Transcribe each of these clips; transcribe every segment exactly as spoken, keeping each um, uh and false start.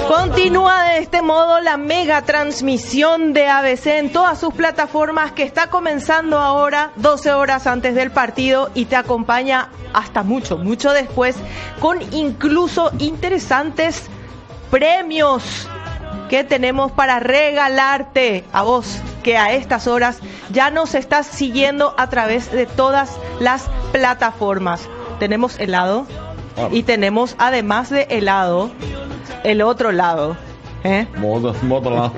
Continúa de este modo la mega transmisión de A B C en todas sus plataformas, que está comenzando ahora doce horas antes del partido y te acompaña hasta mucho, mucho después, con incluso interesantes premios que tenemos para regalarte a vos, que a estas horas ya nos estás siguiendo a través de todas las plataformas. Tenemos helado y tenemos, además de helado, el otro lado. ¿Eh? Modo, modo lado.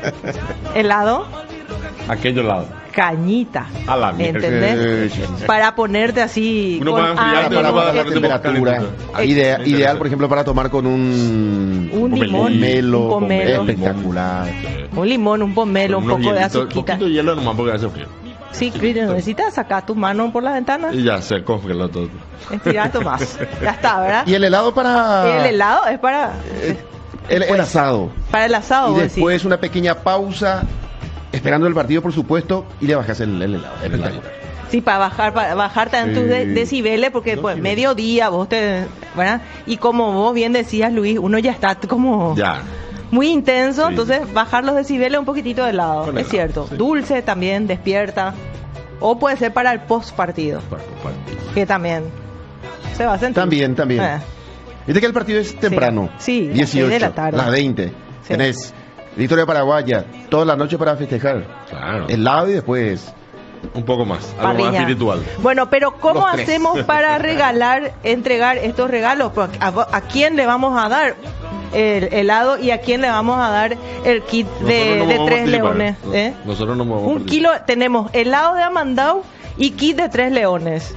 ¿Helado? Aquello lado. Cañita. A la mierda. ¿Entendés? Sí, sí, sí. Para ponerte así. Uno con para enfriarte, algo, uno para ¿no? darle temperatura. Idea, ideal, por ejemplo, para tomar con un, Un limón, pomelo, un pomelo. espectacular. Un limón, un pomelo, un poco de azuquita. Un poquito de hielo nomás porque hace frío. Sí, Cristian, necesitas sacar tus manos por la ventana. Y ya se congeló todo. Estirar Tomás. Ya está, ¿verdad? Y el helado para... El helado es para... eh, el, el asado. Para el asado, Y vos después decís. una pequeña pausa, esperando el partido, por supuesto, y le bajas el, el helado. Espectacular. Sí, para bajar, para bajar también tus de- Sí. decibeles, porque Dos pues decibeles. mediodía vos te... ¿verdad? Y como vos bien decías, Luis, uno ya está como... Ya. muy intenso, Sí. entonces bajar los decibeles un poquitito de lado, Con es helado, cierto. sí. Dulce también, despierta. O puede ser para el post partido, Para compartir. que también se va a sentir. También, también. Eh. Viste que el partido es temprano. Sí, las dieciocho, seis de la tarde. las veinte. Sí. Tenés Victoria Paraguaya, toda la noche para festejar. Claro. Helado y después... Un poco más. Algo más Parrilla. espiritual. Bueno, pero ¿cómo Los tres. hacemos para regalar, entregar estos regalos? Pues, ¿A, a quién le vamos a dar el helado y a quién le vamos a dar el kit de, Nosotros no de vamos a tres participar. leones? ¿eh? Nosotros no vamos a Un participar. kilo, tenemos helado de Amandau y kit de tres leones.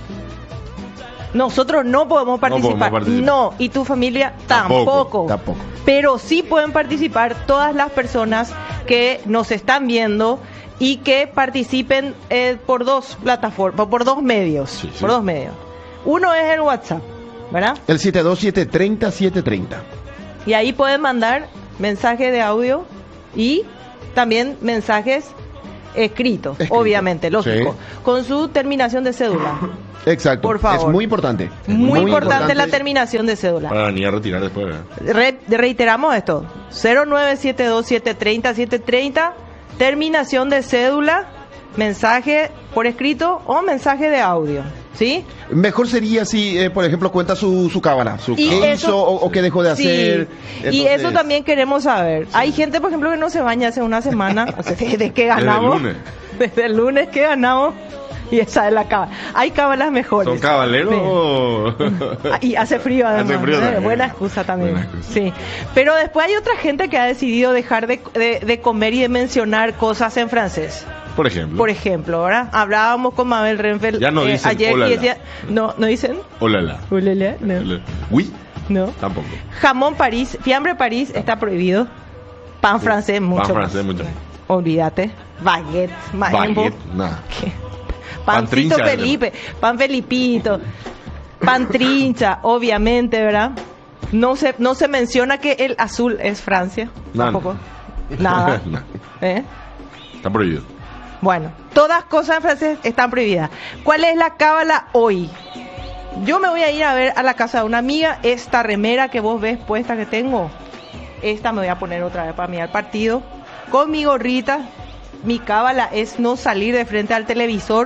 Nosotros no podemos participar. podemos participar. No, y tu familia Tampoco, tampoco. tampoco. Pero sí pueden participar todas las personas que nos están viendo y que participen eh, por dos plataformas, por dos medios, Sí, sí. por dos medios. Uno es el WhatsApp, ¿verdad? El siete dos siete tres cero siete tres cero. Y ahí pueden mandar mensajes de audio y también mensajes escritos, Escrito, obviamente, lógico, sí. con su terminación de cédula. Exacto. Por favor. Es muy importante. Muy, importante, la terminación de cédula. Para venir a retirar después. ¿verdad? Re- reiteramos esto: cero nueve siete dos siete tres cero siete tres cero, terminación de cédula, mensaje por escrito o mensaje de audio, ¿sí? Mejor sería si, eh, por ejemplo, cuenta su, su cábala. Su Y qué eso- hizo o, o qué dejó de Sí. hacer. Y Entonces, eso también queremos saber. Hay gente, por ejemplo, que no se baña hace una semana. O sea, ¿desde qué ganamos? lunes. Desde el lunes que ganamos. Y esa es la cábala. Hay cábalas mejores. ¿Son caballeros Sí. o...? Y hace frío además. Hace frío ¿eh? también. Buena excusa también. Buena excusa. Sí. Pero después hay otra gente que ha decidido dejar de, de- de comer y de mencionar cosas en francés. Por ejemplo. Por ejemplo, ¿verdad? Hablábamos con Mabel Renfeld Ya no eh, dicen ayer hola, y decía... No, ¿no dicen? Olala. Ulele, no. Olala. Uy, No. tampoco. Jamón París, fiambre París está prohibido. Pan francés mucho Pan más. francés mucho más. Olvídate. Baguette, maembo. Baguette, nada. ¿Qué? Pan Pancito trincha, Felipe, pan Felipito, pan trincha, obviamente, ¿verdad? No se no se menciona que el azul es Francia, Nada. tampoco. Nada. Nada. ¿Eh? Está prohibido. Bueno, todas cosas en francés están prohibidas. ¿Cuál es la cábala hoy? Yo me voy a ir a ver a la casa de una amiga. Esta remera que vos ves puesta que tengo, esta me voy a poner otra vez para mirar partido. Con mi gorrita, mi cábala es no salir de frente al televisor.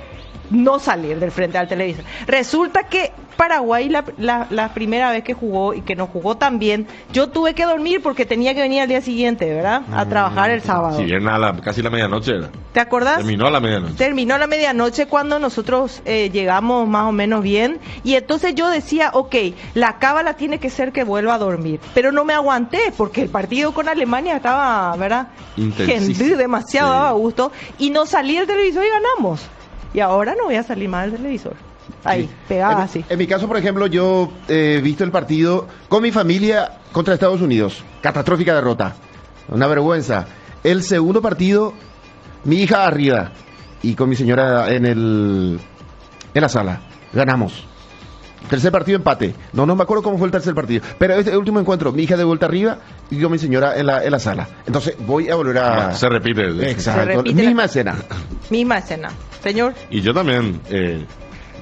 No salir del frente al televisor. Resulta que Paraguay, la, la, la primera vez que jugó y que no jugó tan bien, yo tuve que dormir porque tenía que venir al día siguiente, ¿verdad? A trabajar el sábado. Si bien a la, casi la medianoche era. ¿Te acordás? Terminó a la medianoche. Terminó la medianoche cuando nosotros eh, llegamos más o menos bien y entonces yo decía, ok, la cábala tiene que ser que vuelva a dormir, pero no me aguanté porque el partido con Alemania estaba, ¿verdad? Intensísimo. Gente, demasiado, Sí. daba gusto y no salí del televisor y ganamos. Y ahora no voy a salir más del televisor. Ahí, Sí. pegada En, así. en mi caso, por ejemplo, yo he visto el partido con mi familia contra Estados Unidos. Catastrófica derrota. Una vergüenza. El segundo partido, mi hija arriba. Y con mi señora en el en la sala. Ganamos. Tercer partido, empate. No, no me acuerdo cómo fue el tercer partido. Pero este último encuentro, mi hija de vuelta arriba y con mi señora en la, en la sala. Entonces voy a volver a... Se repite. Exacto. Se repite Misma la- escena. Misma escena. Señor, Y yo también, eh,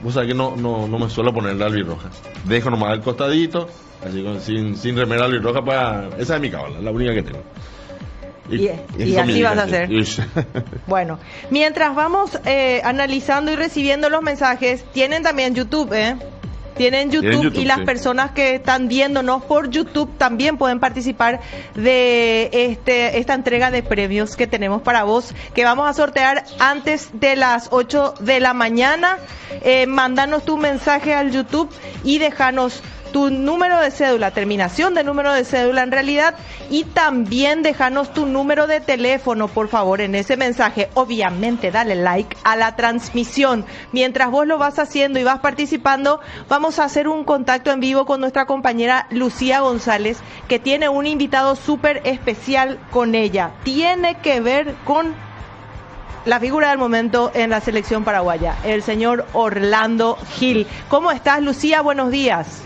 vos sabés que no, no, no me suelo poner la albirroja. Dejo nomás al costadito, así con, sin, sin remera albirroja para... Esa es mi cábala, la única que tengo. Y, y, y así vas a hacer. Bueno, mientras vamos eh, analizando y recibiendo los mensajes, tienen también YouTube, ¿eh? Tienen YouTube, Tienen YouTube y las sí. personas que están viéndonos por YouTube también pueden participar de este esta entrega de premios que tenemos para vos, que vamos a sortear antes de las ocho de la mañana. Eh, mándanos tu mensaje al YouTube y déjanos tu número de cédula, terminación de número de cédula en realidad, y también déjanos tu número de teléfono, por favor, en ese mensaje. Obviamente, dale like a la transmisión. Mientras vos lo vas haciendo y vas participando, vamos a hacer un contacto en vivo con nuestra compañera Lucía González, que tiene un invitado súper especial con ella. Tiene que ver con la figura del momento en la selección paraguaya, el señor Orlando Gil. ¿Cómo estás, Lucía? Buenos días.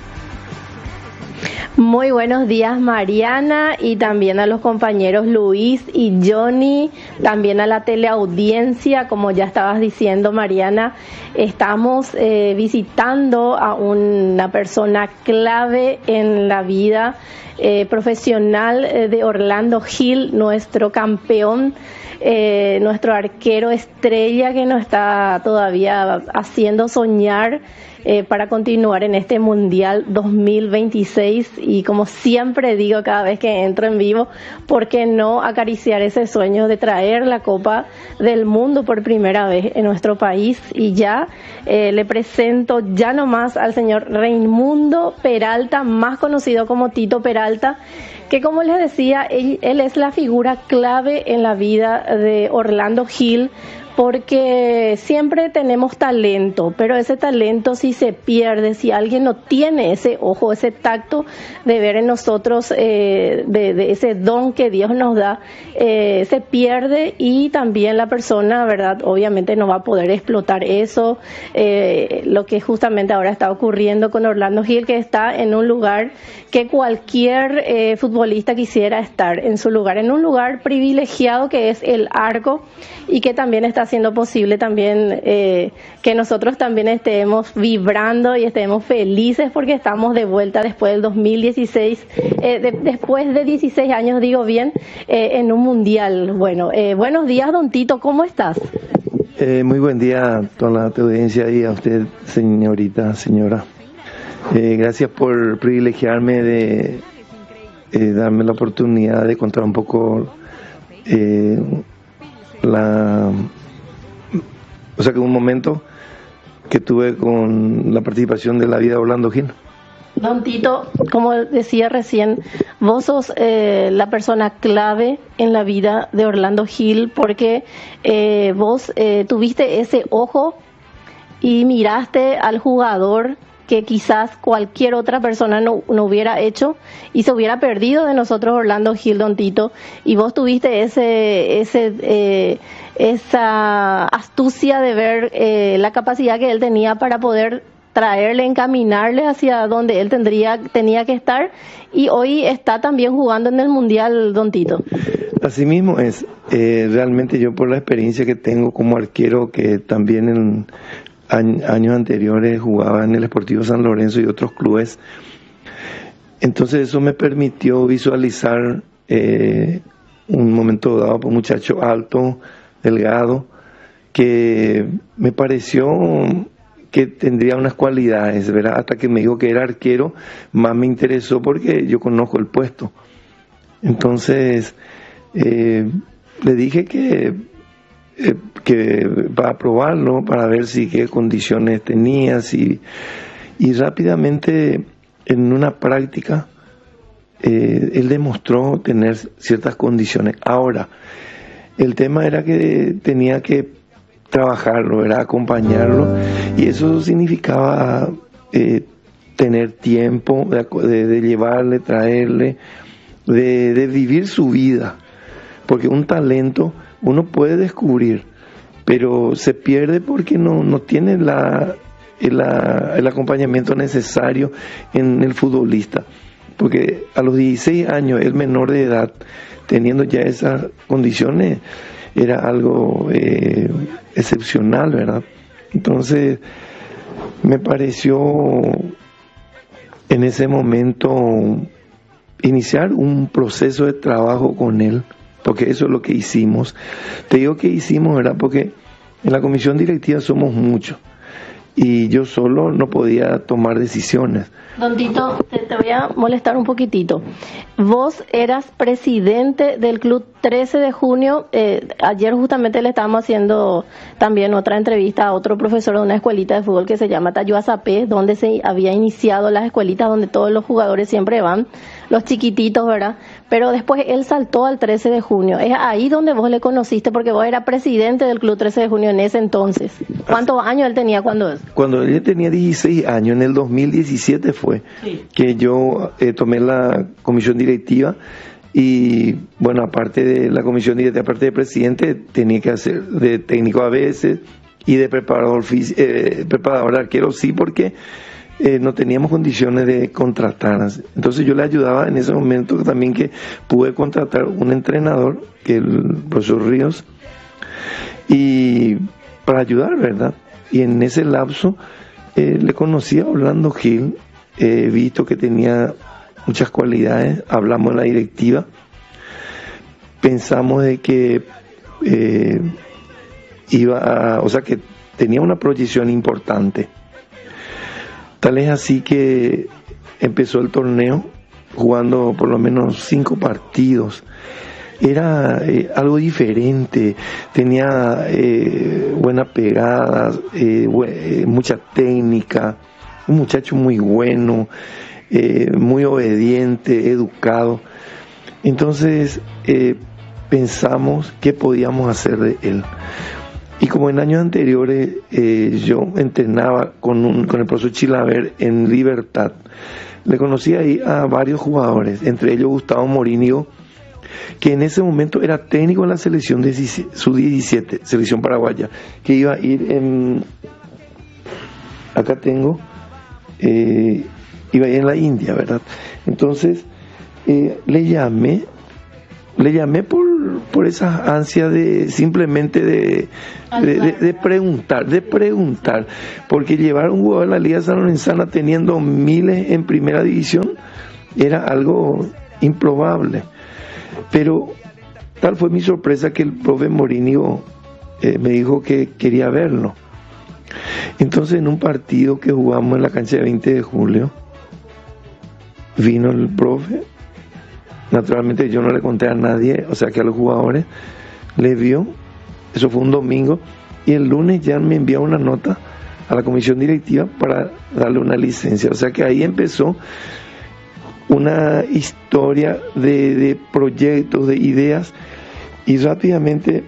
Muy buenos días, Mariana, y también a los compañeros Luis y Johnny, también a la teleaudiencia. Como ya estabas diciendo, Mariana, estamos eh, visitando a una persona clave en la vida eh, profesional eh, de Orlando Gil, nuestro campeón, eh, nuestro arquero estrella que nos está todavía haciendo soñar Eh, para continuar en este Mundial dos mil veintiséis. Y como siempre digo cada vez que entro en vivo, ¿por qué no acariciar ese sueño de traer la Copa del Mundo por primera vez en nuestro país? Y ya eh, le presento ya nomás al señor Raimundo Peralta, más conocido como Tito Peralta, que como les decía, él, él es la figura clave en la vida de Orlando Gil, porque siempre tenemos talento, pero ese talento si se pierde, si alguien no tiene ese ojo, ese tacto de ver en nosotros, eh, de, de ese don que Dios nos da, eh, se pierde, y también la persona, ¿verdad? Obviamente no va a poder explotar eso, eh, lo que justamente ahora está ocurriendo con Orlando Gil, que está en un lugar que cualquier eh, futbolista quisiera estar en su lugar, en un lugar privilegiado que es el arco, y que también está haciendo posible también eh, que nosotros también estemos vibrando y estemos felices porque estamos de vuelta después del dos mil dieciséis, eh, de, después de dieciséis años, digo bien, eh, en un mundial. Bueno, eh, buenos días, don Tito, ¿cómo estás? Eh, muy buen día a toda la audiencia y a usted, señorita, señora. Eh, gracias por privilegiarme de eh, darme la oportunidad de contar un poco eh, la... O sea que un momento que tuve con la participación de la vida de Orlando Gil. Don Tito, como decía recién, vos sos eh, la persona clave en la vida de Orlando Gil, porque eh, vos eh, tuviste ese ojo y miraste al jugador que quizás cualquier otra persona no, no hubiera hecho y se hubiera perdido de nosotros Orlando Gil, don Tito, y vos tuviste ese ese eh, esa astucia de ver eh, la capacidad que él tenía para poder traerle, encaminarle hacia donde él tendría tenía que estar, y hoy está también jugando en el Mundial, don Tito. Así mismo es. Eh, realmente yo, por la experiencia que tengo como arquero, que también en años anteriores jugaba en el Sportivo San Lorenzo y otros clubes, entonces eso me permitió visualizar eh, un momento dado por un muchacho alto, delgado, que me pareció que tendría unas cualidades, ¿verdad? Hasta que me dijo que era arquero, más me interesó porque yo conozco el puesto. Entonces eh, le dije que Eh, que para probarlo, para ver si qué condiciones tenía, si, y rápidamente en una práctica eh, él demostró tener ciertas condiciones. Ahora, el tema era que tenía que trabajarlo, era acompañarlo, y eso significaba eh, tener tiempo de, de, de llevarle, traerle, de, de vivir su vida, porque un talento uno puede descubrir, pero se pierde porque no, no tiene la, la, el acompañamiento necesario en el futbolista. Porque a los dieciséis años, el menor de edad, teniendo ya esas condiciones, era algo eh, excepcional, ¿verdad? Entonces, me pareció en ese momento iniciar un proceso de trabajo con él, porque eso es lo que hicimos. Te digo que hicimos, ¿verdad? Porque en la comisión directiva somos muchos y yo solo no podía tomar decisiones. Don Tito, te, te voy a molestar un poquitito. Vos eras presidente del Club trece de junio. Eh, ayer justamente le estábamos haciendo también otra entrevista a otro profesor de una escuelita de fútbol que se llama Tayuazapé, donde se había iniciado las escuelitas donde todos los jugadores siempre van, los chiquititos, ¿verdad? Pero después él saltó al trece de junio. Es ahí donde vos le conociste, porque vos eras presidente del Club trece de junio en ese entonces. ¿Cuántos años él tenía cuando eso? Cuando él tenía dieciséis años, en el dos mil diecisiete fue sí. que yo eh, tomé la comisión directiva y, bueno, aparte de la comisión directiva, aparte de presidente, tenía que hacer de técnico a veces y de preparador, eh, preparador de arquero, sí, porque Eh, no teníamos condiciones de contratar. Entonces yo le ayudaba en ese momento también, que pude contratar un entrenador, que el profesor Ríos, y para ayudar, ¿verdad? Y en ese lapso eh, le conocí a Orlando Gil, he eh, visto que tenía muchas cualidades, hablamos en la directiva, pensamos de que eh, iba a, o sea que tenía una proyección importante. Tal es así que empezó el torneo jugando por lo menos cinco partidos. Era eh, algo diferente, tenía eh, buenas pegadas, eh, eh, mucha técnica, un muchacho muy bueno, eh, muy obediente, educado. Entonces eh, pensamos qué podíamos hacer de él. Y como en años anteriores eh, yo entrenaba con, un, con el profesor Chilaver en Libertad, le conocí ahí a varios jugadores, entre ellos Gustavo Morínigo, que en ese momento era técnico en la selección de sub diecisiete, selección paraguaya, que iba a ir en, acá tengo, eh, iba a ir en la India, ¿verdad? Entonces eh, le llamé, le llamé por, por esa ansia de simplemente de, de, de, de preguntar, de preguntar, porque llevar un jugador a la Liga Sanlorenzana teniendo miles en primera división era algo improbable. Pero tal fue mi sorpresa que el profe Morínigo eh, me dijo que quería verlo. Entonces, en un partido que jugamos en la cancha de veinte de julio, vino el profe. Naturalmente yo no le conté a nadie, o sea que a los jugadores, le vio, eso fue un domingo, y el lunes ya me envió una nota a la comisión directiva para darle una licencia. O sea que ahí empezó una historia de, de proyectos, de ideas, y rápidamente...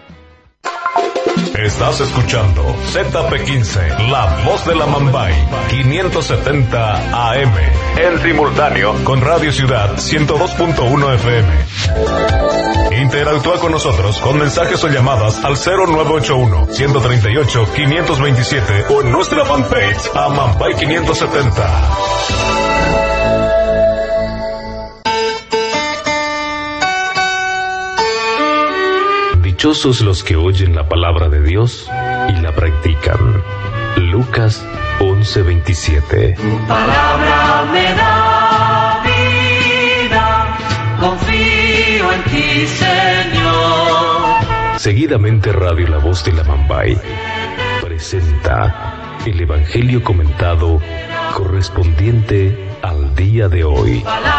Estás escuchando Z P quince, la voz de la Mambay, quinientos setenta A M, en simultáneo con Radio Ciudad ciento dos punto uno F M. Interactúa con nosotros con mensajes o llamadas al cero nueve ocho uno, uno tres ocho, cinco dos siete o en nuestra fanpage a Mambay quinientos setenta. Dichosos los que oyen la palabra de Dios y la practican. Lucas once veintisiete. Tu palabra me da vida, confío en ti, Señor. Seguidamente Radio La Voz de la Mambay presenta el Evangelio comentado correspondiente al día de hoy.